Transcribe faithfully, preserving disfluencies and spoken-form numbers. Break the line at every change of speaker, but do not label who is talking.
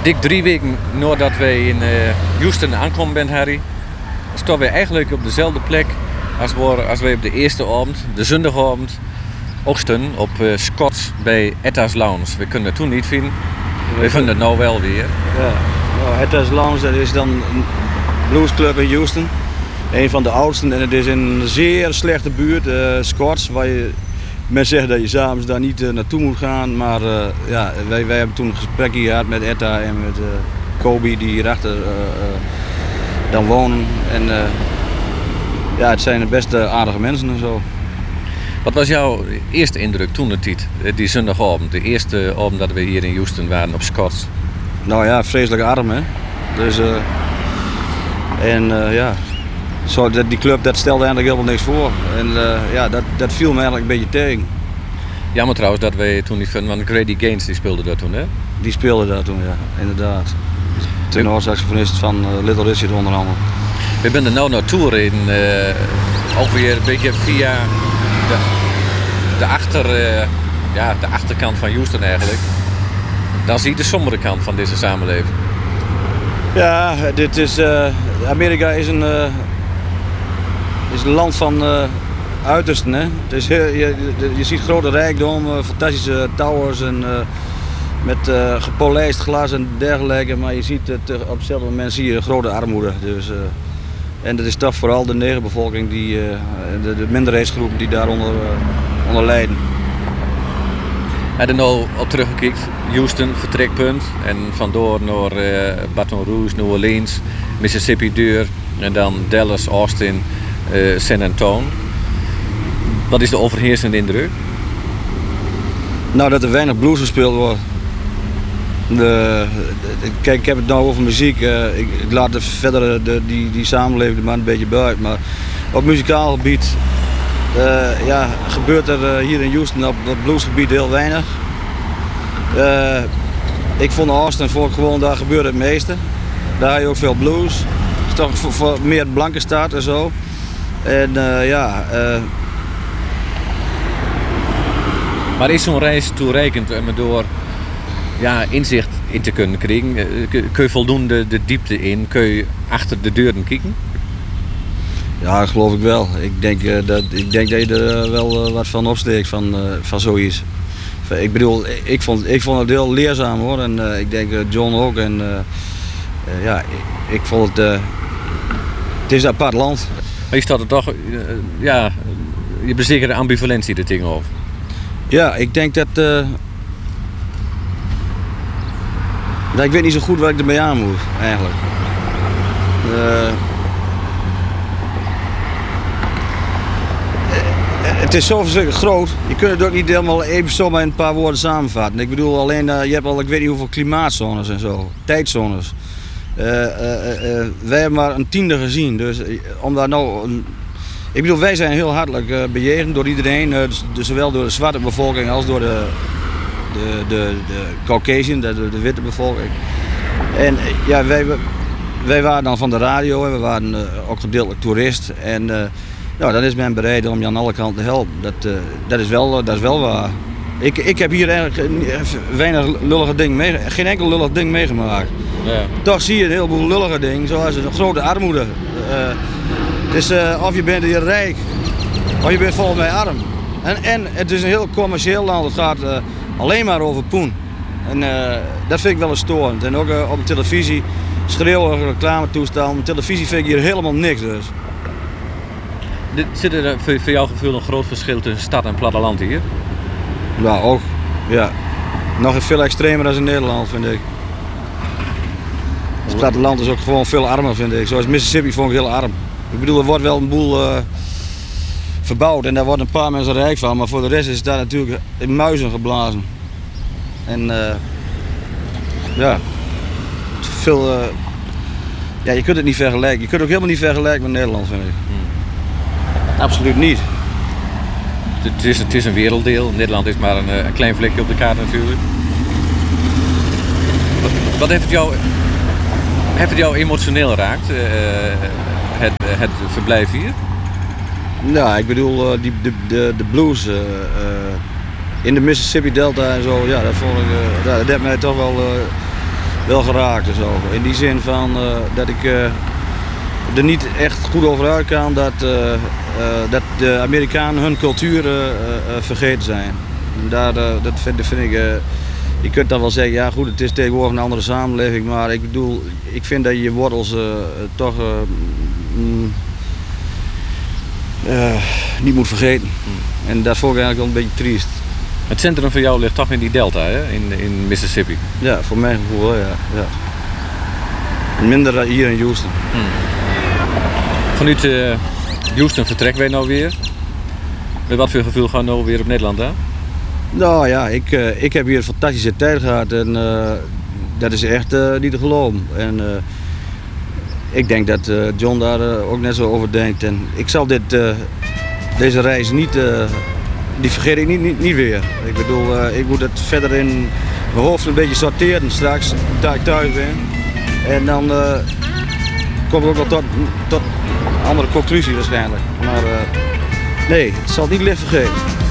dik drie weken nadat wij in uh, Houston aankomen bent, Harry, staan we eigenlijk op dezelfde plek als we, als we op de eerste avond, de zondagavond, oogsten op uh, Scots bij Etta's Lounge. We kunnen het toen niet vinden. We vinden het nou wel weer.
Ja, nou, Etta's Lounge, dat is dan een bluesclub in Houston. Een van de oudsten en het is in een zeer slechte buurt, uh, Scots, waar je, men zegt dat je s'avonds daar niet uh, naartoe moet gaan. Maar uh, ja, wij, wij hebben toen een gesprekje gehad met Etta en met uh, Kobe die hierachter uh, uh, dan wonen. En uh, ja, het zijn de beste aardige mensen en zo.
Wat was jouw eerste indruk toen het tijd, die zondagavond, de eerste avond dat we hier in Houston waren op Scots?
Nou ja, vreselijk arm hè. Dus, uh, en uh, ja, zo, dat, die club dat stelde eigenlijk helemaal niks voor. En uh, ja, dat, dat viel me eigenlijk een beetje tegen.
Jammer trouwens dat wij toen niet vinden, want Grady Gaines die speelde dat toen hè?
Die speelde dat toen, ja, inderdaad. Tenorsaxofonist van uh, Little Richard onder andere.
We zijn er nu naartoe in, uh, ook weer een beetje via de, de, achter, uh, ja, de achterkant van Houston eigenlijk. Dan zie je de sombere kant van deze samenleving.
Ja, dit is, uh, Amerika is een, uh, is een land van uh, uitersten. Hè? Het is heel, je, je ziet grote rijkdom, uh, fantastische towers en, uh, met uh, gepolijst glas en dergelijke. Maar je ziet het, uh, op hetzelfde moment zie je grote armoede. Dus, uh, en dat is toch vooral de negerbevolking, die, uh, de, de minderheidsgroepen die daaronder uh, onder lijden.
Heb je er nou op teruggekeken? Houston, vertrekpunt. En vandoor naar uh, Baton Rouge, New Orleans, Mississippi deur. En dan Dallas, Austin, uh, San Antonio. Wat is de overheersende indruk?
Nou, dat er weinig blues gespeeld wordt. De, de, kijk, ik heb het nou over muziek. Uh, ik, ik laat de verder de, die, die samenleving er maar een beetje buiten. Maar op muzikaal gebied uh, ja, gebeurt er uh, hier in Houston op het bluesgebied heel weinig. Uh, ik vond Austin vond ik gewoon, daar gebeurde het meeste. Daar heb je ook veel blues. Het is toch voor, voor meer blanke staat en zo. En uh, ja... Uh,
Maar is zo'n reis toereikend om er door ja, inzicht in te kunnen krijgen? Kun je voldoende de diepte in? Kun je achter de deuren kijken?
Ja, dat geloof ik wel. Ik denk, uh, dat, ik denk dat je er uh, wel uh, wat van opsteekt van, uh, van zoiets. Ik bedoel, ik vond, ik vond het heel leerzaam hoor. En uh, ik denk uh, John ook. En, uh, uh, ja, ik, ik vond het... Uh, het is een apart land.
Maar je staat er toch... Uh, ja, je bezekert de ambivalentie er tegenover.
Ja, ik denk dat... Uh, dat ik weet niet zo goed wat ik ermee aan moet, eigenlijk. Uh, het is zo verschrikkelijk groot. Je kunt het ook niet helemaal even zomaar in een paar woorden samenvatten. Ik bedoel, alleen, uh, je hebt al, ik weet niet hoeveel klimaatzones en zo. Tijdzones. Uh, uh, uh, wij hebben maar een tiende gezien. Dus uh, om daar nou... Uh, Ik bedoel, wij zijn heel hartelijk uh, bejegend door iedereen, uh, dus, zowel door de zwarte bevolking als door de, de, de, de Caucasian, de, de, de witte bevolking. En uh, ja, wij, wij waren dan van de radio en we waren uh, ook gedeeltelijk toerist. En uh, nou, dan is men bereid om je aan alle kanten te helpen. Dat, uh, dat, is, wel, uh, dat is wel waar. Ik, ik heb hier eigenlijk weinig lullige dingen mee, geen enkel lullig ding meegemaakt. Ja. Toch zie je een heleboel lullige dingen, zoals een grote armoede. Uh, Dus uh, of je bent hier rijk, of je bent volgens mij arm. En, en het is een heel commercieel land, het gaat uh, alleen maar over poen. En uh, dat vind ik wel eens storend. En ook uh, op de televisie, schreeuwige reclametoestanden. Op televisie vind ik hier helemaal niks dus.
Zit er voor, voor jouw gevoel een groot verschil tussen stad en platteland hier?
Nou, ook. Ja. Nog veel extremer dan in Nederland, vind ik. Het platteland is ook gewoon veel armer, vind ik. Zoals Mississippi vond ik heel arm. Ik bedoel, er wordt wel een boel uh, verbouwd en daar worden een paar mensen rijk van, maar voor de rest is daar natuurlijk in muizen geblazen. En uh, ja, veel, uh, ja, je kunt het niet vergelijken. Je kunt het ook helemaal niet vergelijken met Nederland, vind ik. Hmm. Absoluut niet.
Het is, het is een werelddeel. Nederland is maar een, een klein vlekje op de kaart natuurlijk. Wat, wat heeft het jou, heeft het jou emotioneel geraakt? Uh, Het, het verblijf hier?
Ja, ik bedoel uh, die, de, de, de blues uh, uh, in de Mississippi Delta en zo, ja, dat vond ik, uh, dat, dat heeft mij toch wel uh, wel geraakt en zo. In die zin van uh, dat ik uh, er niet echt goed over uit kan dat, uh, uh, dat de Amerikanen hun cultuur uh, uh, vergeten zijn. En daar, uh, dat vind, vind ik, uh, je kunt dan wel zeggen, ja goed, het is tegenwoordig een andere samenleving, maar ik bedoel, ik vind dat je je wortels uh, toch uh, mm, uh, niet moet vergeten. Mm. En dat vond ik eigenlijk wel een beetje triest.
Het centrum voor jou ligt toch in die delta, hè? In, in Mississippi?
Ja, voor mijn gevoel wel, ja. ja. Minder dan hier in Houston.
Hmm. Vanuit uh, Houston vertrekken wij nou weer. Met wat voor gevoel gaan we nou weer op Nederland, hè?
Nou ja, ik, uh, ik heb hier een fantastische tijd gehad en uh, dat is echt uh, niet te geloven. En uh, ik denk dat uh, John daar uh, ook net zo over denkt. En ik zal dit, uh, deze reis niet... Uh, Die vergeet ik niet, niet, niet weer. Ik bedoel, uh, ik moet het verder in mijn hoofd een beetje sorteren straks, daar ik thuis ben. En dan uh, kom ik ook wel tot, tot een andere conclusie waarschijnlijk. Maar uh, nee, het zal niet licht vergeten.